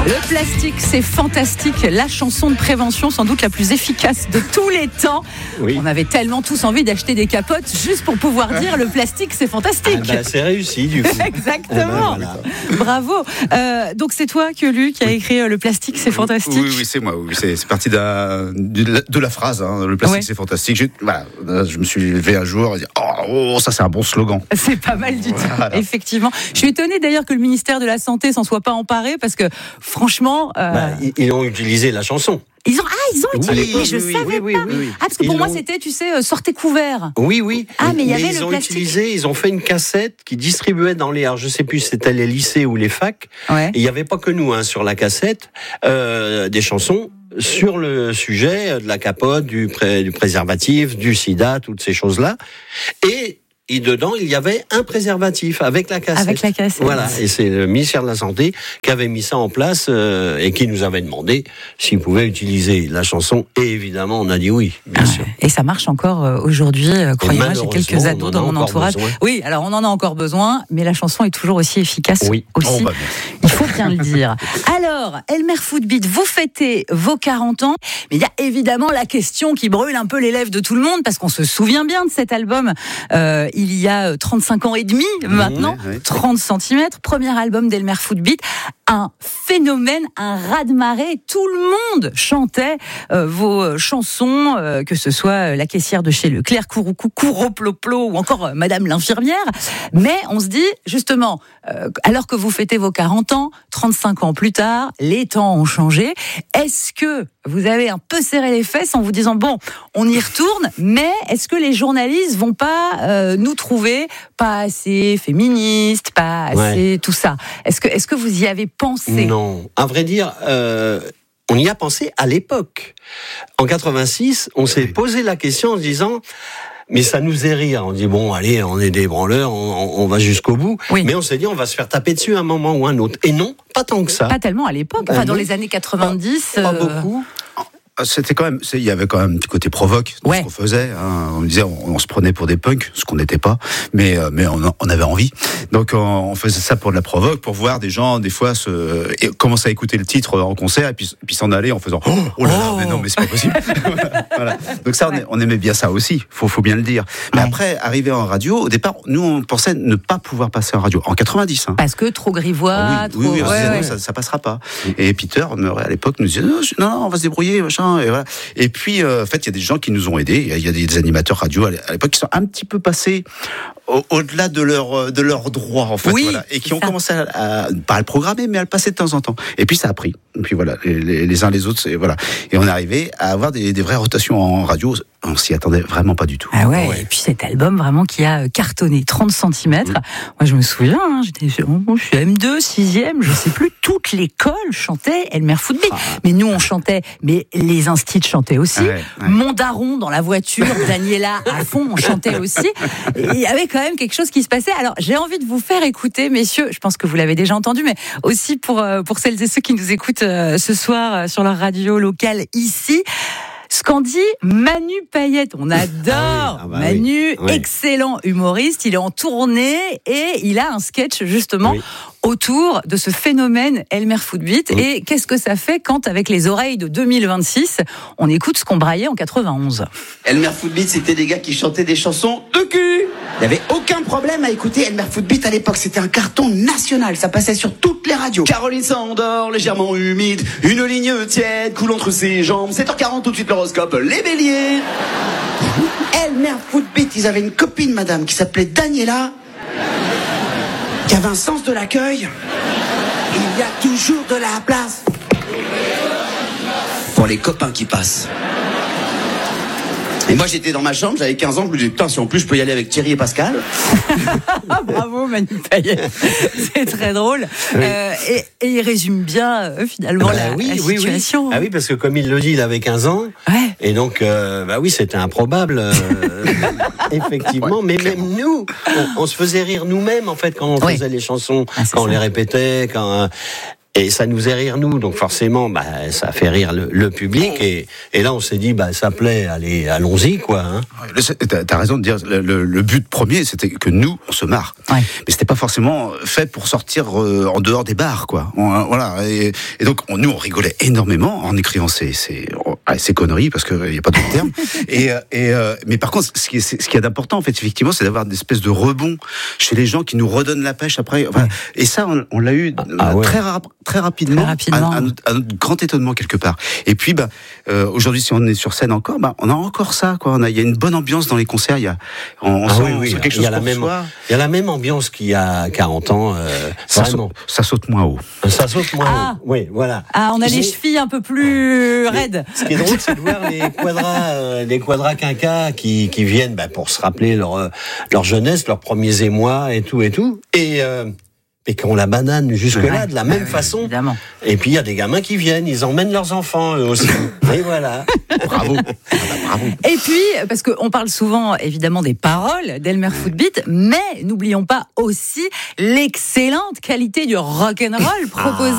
Le plastique, c'est fantastique. La chanson de prévention, sans doute la plus efficace de tous les temps. Oui. On avait tellement tous envie d'acheter des capotes juste pour pouvoir dire le plastique, c'est fantastique. C'est réussi du coup. Exactement. Voilà. Bravo. Donc c'est toi, Quelu, qui a écrit le plastique, c'est fantastique. Oui, c'est moi. Oui, c'est parti de la phrase. Le plastique, c'est fantastique. Je me suis levé un jour et dit ça c'est un bon slogan. C'est pas mal du tout, Voilà. effectivement. Je suis étonnée d'ailleurs que le ministère de la Santé s'en soit pas emparé parce que franchement, Ils ont utilisé la chanson. ils ont utilisé. Mais je oui, savais oui, pas. oui, oui. Ah, parce que pour Ils moi l'ont- c'était, tu sais, sortez couvert. Oui. Ah, mais il y avait ils le ont plastique. ils ont fait une cassette qui distribuait dans les, alors je sais plus si c'était les lycées ou les facs. Ouais. Et il n'y avait pas que nous sur la cassette, des chansons sur le sujet de la capote, du préservatif, du sida, toutes ces choses-là. Et dedans, il y avait un préservatif avec la cassette. Avec la cassette. Voilà. Et c'est le ministère de la Santé qui avait mis ça en place et qui nous avait demandé s'il pouvait utiliser la chanson. Et évidemment, on a dit oui, bien sûr. Et ça marche encore aujourd'hui. Croyez-moi, j'ai quelques malheureusement, ados on en dans a mon encore entourage. besoin. Oui, alors on en a encore besoin, mais la chanson est toujours aussi efficace. Oui. Aussi. Merci. Il faut bien le dire. Alors, Elmer Footbeat, vous fêtez vos 40 ans, mais il y a évidemment la question qui brûle un peu les lèvres de tout le monde, parce qu'on se souvient bien de cet album il y a 35 ans et demi maintenant, oui. 30 cm, premier album d'Elmer Footbeat, un phénomène, un raz-de-marée, tout le monde chantait vos chansons, que ce soit la caissière de chez Leclerc, Couroucou, Couroplo-plo ou encore Madame l'infirmière, mais on se dit justement, alors que vous fêtez vos 40 ans, 35 ans plus tard, les temps ont changé, est-ce que vous avez un peu serré les fesses en vous disant bon, on y retourne, mais est-ce que les journalistes vont pas nous trouver pas assez féministes, pas assez tout ça? Est-ce que vous y avez pensé? Non, à vrai dire, on y a pensé à l'époque. En 86, on s'est posé la question en se disant. Mais ça nous faisait rire. On dit bon, allez, on est des branleurs, on va jusqu'au bout. Oui. Mais on s'est dit, on va se faire taper dessus à un moment ou un autre. Et non, pas tant que ça. Pas tellement à l'époque, enfin dans les années 90. Pas beaucoup. C'était quand même, il y avait quand même un petit côté provoque dans ce qu'on faisait. On me disait, on se prenait pour des punks, ce qu'on n'était pas, mais on avait envie. Donc on faisait ça pour de la provoque, pour voir des gens des fois commencer à écouter le titre en concert et puis s'en aller en faisant oh là là, mais non, mais c'est pas possible. Voilà. Donc ça, on aimait bien ça aussi. Faut bien le dire. Mais après, arriver en radio, au départ, nous on pensait ne pas pouvoir passer en radio en 90. Parce que trop grivois, oui, on se disait, non, ça passera pas. Et Peter à l'époque nous disait non, on va se débrouiller, machin. Et voilà. Et puis, en fait, il y a des gens qui nous ont aidés. Il y a des animateurs radio à l'époque qui sont un petit peu passés au-delà de leur droit, en fait. Oui, voilà. Et qui ont commencé pas à le programmer, mais à le passer de temps en temps. Et puis, ça a pris. Et puis voilà, les uns les autres, voilà. Et on est arrivé à avoir des vraies rotations en radio. On s'y attendait vraiment pas du tout. Ah ouais. Et puis cet album vraiment qui a cartonné, 30 cm. Moi, je me souviens, je suis M2, 6e, je sais plus, toute l'école chantait Elmer Footbeat. Mais nous, on chantait, mais les instits chantaient aussi. Mon daron dans la voiture, Daniela à fond, on chantait aussi. Et il y avait quand même quelque chose qui se passait. Alors, j'ai envie de vous faire écouter, messieurs, je pense que vous l'avez déjà entendu, mais aussi pour celles et ceux qui nous écoutent ce soir sur leur radio locale ici. Ce qu'en dit Manu Payette, on adore Manu, excellent humoriste, il est en tournée et il a un sketch justement autour de ce phénomène Elmer Footbeat. Et qu'est-ce que ça fait quand, avec les oreilles de 2026, on écoute ce qu'on braillait en 91? Elmer Footbeat, c'était des gars qui chantaient des chansons de cul. Il n'y avait aucun problème à écouter Elmer Footbeat à l'époque. C'était un carton national. Ça passait sur toutes les radios. Caroline s'endort, légèrement humide. Une ligne tiède coule entre ses jambes. 7h40, tout de suite l'horoscope. Les béliers. Elmer Footbeat, ils avaient une copine, madame, qui s'appelait Daniela, qui avait un sens de l'accueil. Il y a toujours de la place pour les copains qui passent. Et moi, j'étais dans ma chambre, j'avais 15 ans, je me disais, putain, si en plus je peux y aller avec Thierry et Pascal. Bravo, Manu Payette. C'est très drôle. Et il résume bien, finalement, la situation. Ah oui, parce que comme il le dit, il avait 15 ans. Et donc, c'était improbable. Effectivement. Mais même nous, on se faisait rire nous-mêmes, en fait, quand on faisait les chansons, quand on les répétait, Et ça nous fait rire, nous. Donc forcément, ça fait rire le public. Et là, on s'est dit, ça plaît, allez, allons-y, quoi. Hein. T'as raison de dire, le but premier, c'était que nous, on se marre. Ouais. Mais c'était pas forcément fait pour sortir en dehors des bars, quoi. Voilà. Et donc, nous, on rigolait énormément en écrivant ces conneries, parce qu'il n'y a pas d'autre terme. Mais par contre, ce qui est d'important, en fait, effectivement, c'est d'avoir une espèce de rebond chez les gens qui nous redonnent la pêche après. Enfin, et ça, on l'a eu très rapidement. À notre grand étonnement quelque part. Et puis, aujourd'hui, si on est sur scène encore, on a encore ça, quoi. Il y a une bonne ambiance dans les concerts. On sent quelque chose pour soi. Il y a la même ambiance qu'il y a 40 ans. Ça saute moins haut. Ça saute moins haut. Oui, voilà. On a les chevilles un peu plus raides. Ce qui est drôle, c'est de voir les quadras quinquas qui viennent pour se rappeler leur jeunesse, leurs premiers émois et tout. Et qu'on la banane jusque-là de la même façon. Évidemment. Et puis il y a des gamins qui viennent, ils emmènent leurs enfants eux aussi. Et voilà. Bravo. Bravo. Et puis, parce qu'on parle souvent évidemment des paroles d'Elmer Footbeat, mais n'oublions pas aussi l'excellente qualité du rock'n'roll proposé